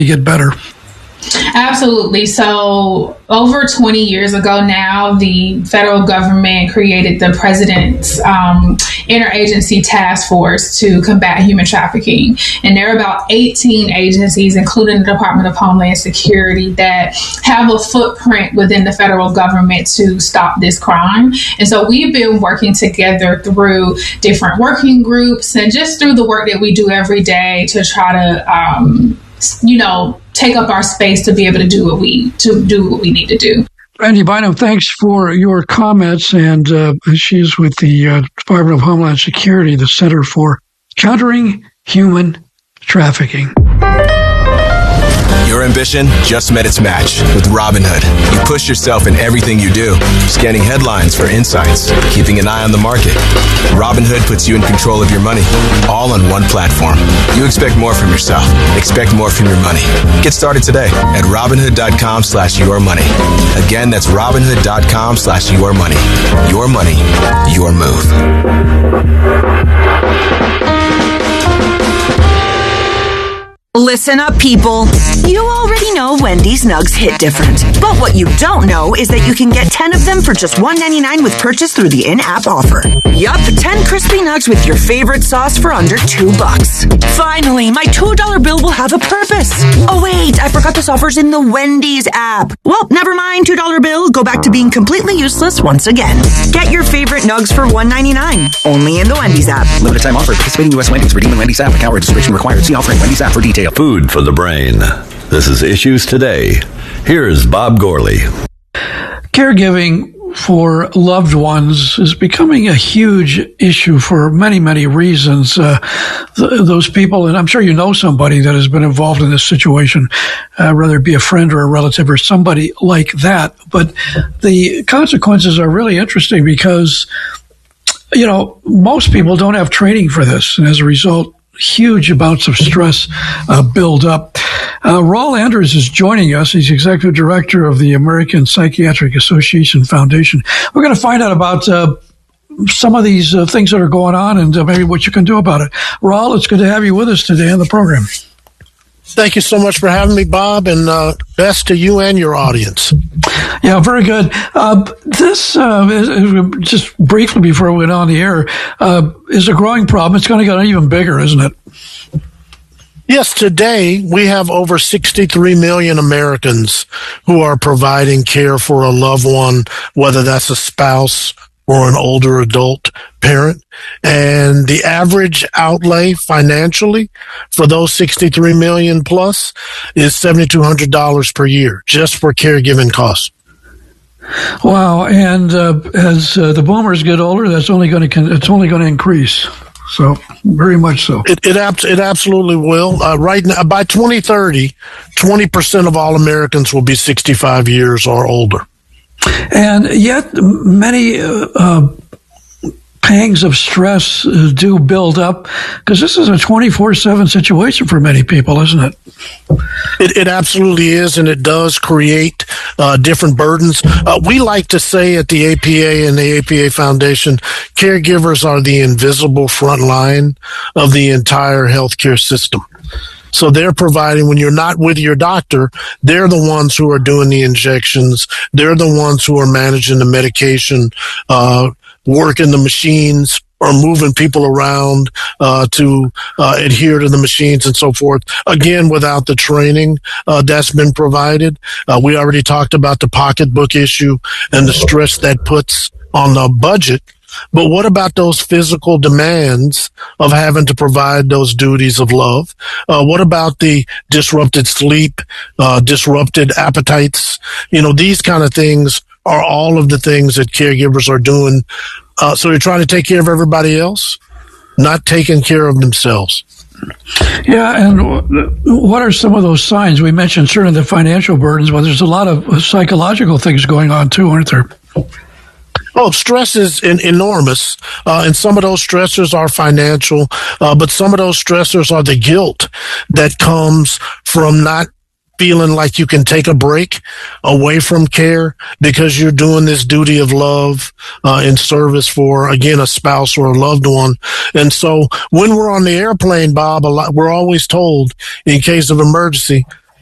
get better? Absolutely. So over 20 years ago now, the federal government created the President's Interagency Task Force to combat human trafficking. And there are about 18 agencies, including the Department of Homeland Security, that have a footprint within the federal government to stop this crime. And so we've been working together through different working groups and just through the work that we do every day to try to, take up our space to be able to do what we need to do. Brandy Bynum, thanks for your comments. And she's with the Department of Homeland Security, the Center for Countering Human Trafficking. Your ambition just met its match with Robinhood. You push yourself in everything you do, scanning headlines for insights, keeping an eye on the market. Robinhood puts you in control of your money, all on one platform. You expect more from yourself. Expect more from your money. Get started today at Robinhood.com/yourmoney. Again, that's Robinhood.com/yourmoney. Your money, your move. Listen up, people. You already know Wendy's Nugs hit different. But what you don't know is that you can get 10 of them for just $1.99 with purchase through the in-app offer. Yup, 10 crispy nugs with your favorite sauce for under $2. Finally, my $2 bill will have a purpose. Oh wait, I forgot this offer's in the Wendy's app. Well, never mind, $2 bill. Go back to being completely useless once again. Get your favorite nugs for $1.99. Only in the Wendy's app. Limited time offer. Participating U.S. Wendy's. Redeem in Wendy's app. Account registration required. See offering Wendy's app for details. Food for the brain. This is Issues Today. Here's Bob Gourley. Caregiving for loved ones is becoming a huge issue for many, many reasons. Those people, and I'm sure you know somebody that has been involved in this situation, whether it be a friend or a relative or somebody like that. But the consequences are really interesting because, most people don't have training for this. And as a result, huge amounts of stress build up. Raul Anders is joining us. He's executive director of the American Psychiatric Association Foundation. We're going to find out about some of these things that are going on and maybe what you can do about it. Raul, it's good to have you with us today on the program. Thank you so much for having me, Bob, and best to you and your audience. Yeah, very good. This, just briefly before we went on the air, is a growing problem. It's going to get even bigger, isn't it? Yes, today we have over 63 million Americans who are providing care for a loved one, whether that's a spouse or an older adult parent. And the average outlay financially for those 63 million plus is $7,200 per year just for caregiving costs. Wow. And as the boomers get older, it's only going to increase. So very much so. It absolutely will. Right now, by 2030, 20% of all Americans will be 65 years or older. And yet many pangs of stress do build up because this is a 24/7 situation for many people, isn't it? It absolutely is, and it does create different burdens. We like to say at the APA and the APA Foundation, caregivers are the invisible front line of the entire healthcare system. So they're providing, when you're not with your doctor, they're the ones who are doing the injections. They're the ones who are managing the medication, working the machines, or moving people around to adhere to the machines and so forth. Again, without the training that's been provided. We already talked about the pocketbook issue and the stress that puts on the budget. But what about those physical demands of having to provide those duties of love? What about the disrupted sleep, disrupted appetites? These kind of things are all of the things that caregivers are doing. So they're trying to take care of everybody else, not taking care of themselves. Yeah, and what are some of those signs? We mentioned certainly the financial burdens, but there's a lot of psychological things going on too, aren't there? Oh, stress is enormous, and some of those stressors are financial, but some of those stressors are the guilt that comes from not feeling like you can take a break away from care because you're doing this duty of love in service for, again, a spouse or a loved one. And so when we're on the airplane, Bob, we're always told, in case of emergency,